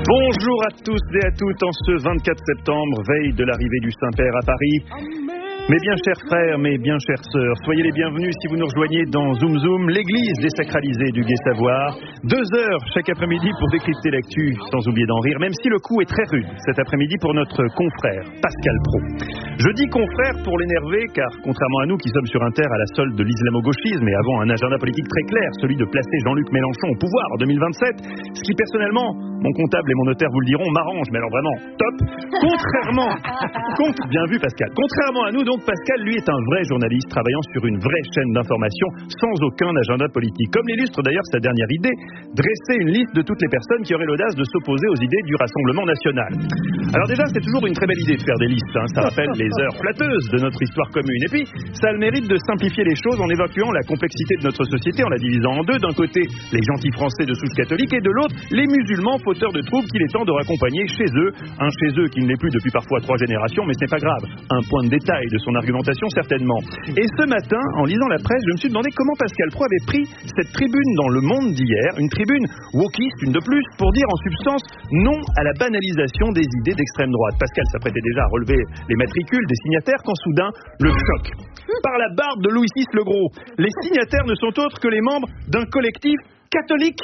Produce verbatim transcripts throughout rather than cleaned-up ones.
Bonjour à tous et à toutes en ce vingt-quatre septembre, veille de l'arrivée du Saint-Père à Paris. Mes bien chers frères, mes bien chères sœurs, soyez les bienvenus si vous nous rejoignez dans Zoom Zoom, l'église désacralisée du Gai Savoir. Deux heures chaque après-midi pour décrypter l'actu, sans oublier d'en rire, même si le coup est très rude cet après-midi pour notre confrère, Pascal Praud. Je dis confrère pour l'énerver, car contrairement à nous qui sommes sur un terre à la solde de l'islamo-gauchisme et avons un agenda politique très clair, celui de placer Jean-Luc Mélenchon au pouvoir en deux mille vingt-sept, ce qui personnellement, mon comptable et mon notaire vous le diront, m'arrange, mais alors vraiment, top. Contrairement, compte, bien vu Pascal, contrairement à nous donc, Pascal, lui, est un vrai journaliste travaillant sur une vraie chaîne d'information sans aucun agenda politique. Comme l'illustre d'ailleurs sa dernière idée, dresser une liste de toutes les personnes qui auraient l'audace de s'opposer aux idées du Rassemblement national. Alors déjà, c'est toujours une très belle idée de faire des listes, hein. Ça rappelle les heures flatteuses de notre histoire commune. Et puis, ça a le mérite de simplifier les choses en évacuant la complexité de notre société, en la divisant en deux. D'un côté, les gentils Français de souche catholique et de l'autre, les musulmans fauteurs de troubles qu'il est temps de raccompagner chez eux. Un chez eux qui ne l'est plus depuis parfois trois générations, mais ce n'est pas grave. Un point de détail de son argumentation certainement. Et ce matin, en lisant la presse, je me suis demandé comment Pascal Praud avait pris cette tribune dans Le Monde d'hier, une tribune wokiste, une de plus, pour dire en substance non à la banalisation des idées d'extrême droite. Pascal s'apprêtait déjà à relever les matricules des signataires quand soudain, le choc. Par la barbe de Louis six le Gros, les signataires ne sont autres que les membres d'un collectif catholique.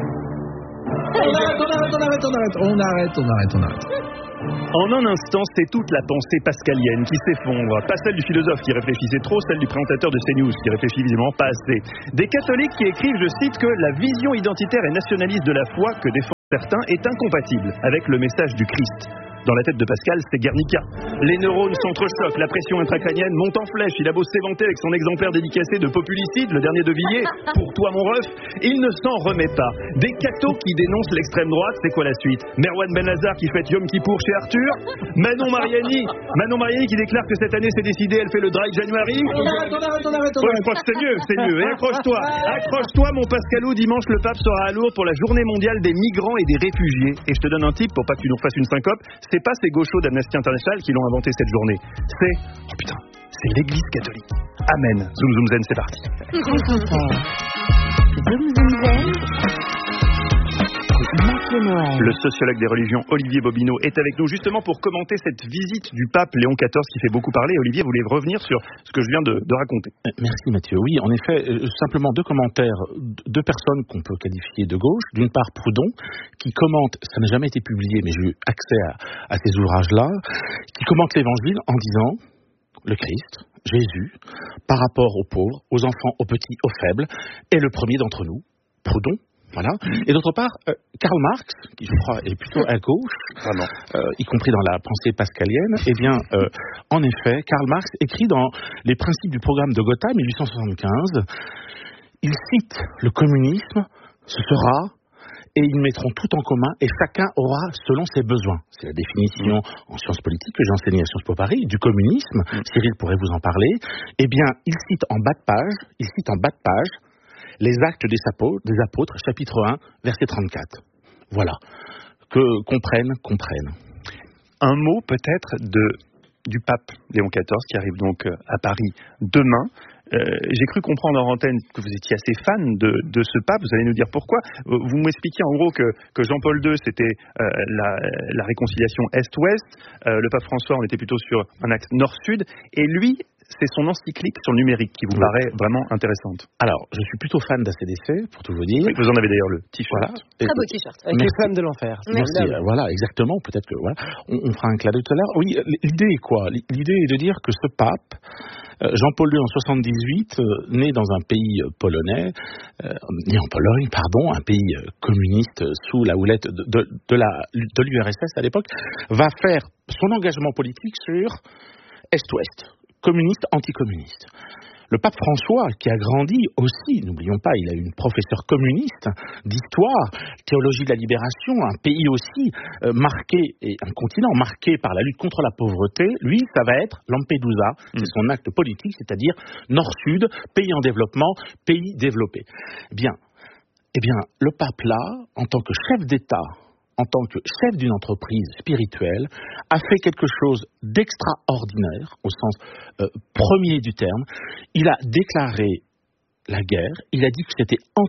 On arrête, on arrête, on arrête, on arrête, on arrête, on arrête, on arrête. En un instant, c'est toute la pensée pascalienne qui s'effondre. Pas celle du philosophe qui réfléchissait trop, celle du présentateur de CNews qui réfléchit visiblement pas assez. Des catholiques qui écrivent, je cite, que la vision identitaire et nationaliste de la foi que défendent certains est incompatible avec le message du Christ. Dans la tête de Pascal, c'est Guernica. Les neurones s'entrechoquent, la pression intracrânienne monte en flèche. Il a beau s'éventer avec son exemplaire dédicacé de Populicide, le dernier de Villiers, pour toi mon ref, il ne s'en remet pas. Des cathos qui dénoncent l'extrême droite, c'est quoi la suite? Merwan Benazar qui fête Yom Kippour chez Arthur. Manon Mariani, Manon Mariani qui déclare que cette année c'est décidé, elle fait le dry January. On arrête, on arrête, on arrête, on Ouais, arrête. je crois que c'est mieux, c'est mieux. Et accroche-toi, accroche-toi mon Pascalou, dimanche le pape sera à Lourdes pour la journée mondiale des migrants et des réfugiés. Et je te donne un tip pour pas que tu nous fasses une syncope. C'est pas ces gauchos d'Amnesty International qui l'ont inventé cette journée. C'est, oh putain, c'est l'Église catholique. Amen. Zoom Zoom Zen, c'est parti. Zoom Zoom Zen. Le sociologue des religions Olivier Bobineau est avec nous justement pour commenter cette visite du pape Léon quatorze qui fait beaucoup parler. Olivier, vous voulez revenir sur ce que je viens de, de raconter? Merci Mathieu. Oui, en effet, euh, simplement deux commentaires, deux personnes qu'on peut qualifier de gauche. D'une part, Proudhon, qui commente, ça n'a jamais été publié, mais j'ai eu accès à, à ces ouvrages-là, qui commente l'Évangile en disant le Christ, Jésus, par rapport aux pauvres, aux enfants, aux petits, aux faibles, est le premier d'entre nous, Proudhon. Voilà. Et d'autre part, euh, Karl Marx, qui je crois est plutôt à gauche, euh, y compris dans la pensée pascalienne, eh bien, euh, en effet, Karl Marx écrit dans les principes du programme de Gotha, mille huit cent soixante-quinze, il cite le communisme, ce sera, et ils mettront tout en commun, et chacun aura selon ses besoins. C'est la définition en sciences politiques que j'ai enseignée à Sciences Po Paris, du communisme, Cyril pourrait vous en parler. Eh bien, il cite en bas de page, il cite en bas de page, les actes des apôtres, des apôtres, chapitre un, verset trente-quatre. Voilà. Que comprennent, comprennent. Un mot peut-être de, du pape Léon quatorze qui arrive donc à Paris demain. Euh, j'ai cru comprendre en antenne que vous étiez assez fan de, de ce pape. Vous allez nous dire pourquoi. Vous m'expliquiez en gros que, que Jean-Paul deux, c'était euh, la, la réconciliation Est-Ouest. Euh, le pape François, on était plutôt sur un axe Nord-Sud. Et lui, c'est son encyclique sur le numérique qui vous oui. paraît vraiment intéressante. Alors, je suis plutôt fan d'A C D C, pour tout vous dire. Oui, vous en avez d'ailleurs le t-shirt. Voilà. Très beau t-shirt. Avec Merci. les flammes de l'enfer. Merci. Merci. Voilà, exactement. Peut-être que voilà, on, on fera un clin d'œil tout à l'heure. Oui, l'idée est quoi? L'idée est de dire que ce pape, euh, Jean-Paul deux en soixante-dix-huit, euh, né dans un pays polonais, euh, né en Pologne, pardon, un pays communiste sous la houlette de, de, de la de l'U R S S à l'époque, va faire son engagement politique sur Est-Ouest. Communiste, anticommuniste. Le pape François, qui a grandi aussi, n'oublions pas, il a eu une professeure communiste d'histoire, théologie de la libération, un pays aussi euh, marqué, et un continent marqué par la lutte contre la pauvreté, lui, ça va être Lampedusa, mmh. c'est son acte politique, c'est-à-dire Nord-Sud, pays en développement, pays développé. Eh bien, eh bien, le pape là, en tant que chef d'État, en tant que chef d'une entreprise spirituelle, a fait quelque chose d'extraordinaire, au sens euh, premier du terme. Il a déclaré la guerre, il a dit que c'était anti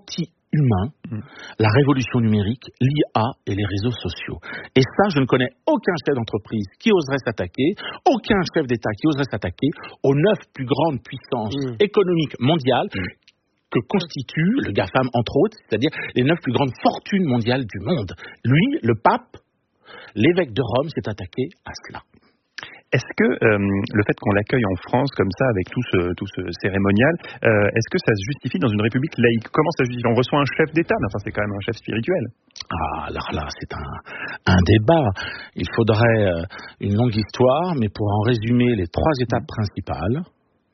humain, mmh. la révolution numérique, l'I A et les réseaux sociaux. Et ça, je ne connais aucun chef d'entreprise qui oserait s'attaquer, aucun chef d'État qui oserait s'attaquer aux neuf plus grandes puissances mmh. économiques mondiales mmh. que constituent le GAFAM, entre autres, c'est-à-dire les neuf plus grandes fortunes mondiales du monde. Lui, le pape, l'évêque de Rome, s'est attaqué à cela. Est-ce que euh, le fait qu'on l'accueille en France comme ça, avec tout ce, tout ce cérémonial, euh, est-ce que ça se justifie dans une république laïque? Comment ça se justifie? On reçoit un chef d'État, mais enfin c'est quand même un chef spirituel. Ah, alors là, c'est un, un débat. Il faudrait euh, une longue histoire, mais pour en résumer les trois étapes principales,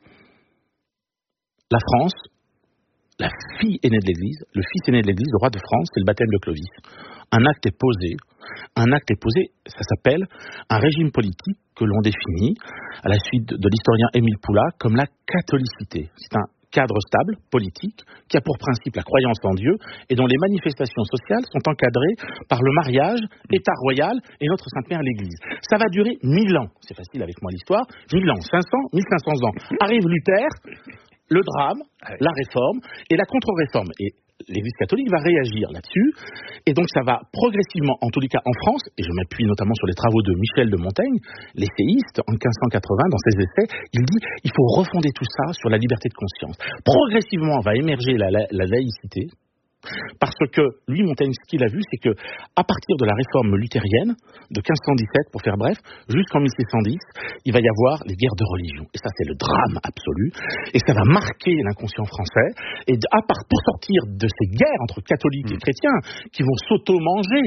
la France, la fille aînée de l'Église, le fils aîné de l'Église, le roi de France, c'est le baptême de Clovis. Un acte est posé, un acte est posé, ça s'appelle un régime politique que l'on définit, à la suite de l'historien Émile Poula, comme la catholicité. C'est un cadre stable, politique, qui a pour principe la croyance en Dieu et dont les manifestations sociales sont encadrées par le mariage, État royal et notre Sainte Mère l'Église. Ça va durer mille ans, c'est facile avec moi l'histoire, mille ans, cinq cents, mille cinq cents ans. Arrive Luther, le drame, la réforme et la contre-réforme. Et l'Église catholique va réagir là-dessus, et donc ça va progressivement, en tous les cas en France, et je m'appuie notamment sur les travaux de Michel de Montaigne, l'essayiste, en quinze cent quatre-vingts, dans ses essais, il dit il faut refonder tout ça sur la liberté de conscience. Progressivement va émerger la, la, la laïcité, parce que lui, Montaigne, ce qu'il a vu, c'est que à partir de la réforme luthérienne de quinze cent dix-sept, pour faire bref, jusqu'en mille six cent dix, il va y avoir les guerres de religion. Et ça, c'est le drame absolu. Et ça va marquer l'inconscient français. Et à part, pour sortir de ces guerres entre catholiques et chrétiens, qui vont s'auto-manger,